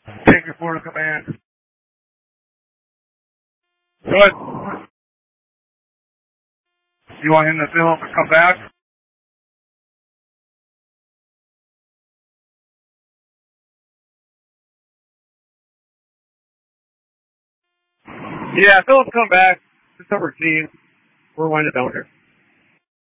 Take your Florida command. Good. You want him to film and come back? Yeah, Philip, come back. It's over 10. We're winding down here.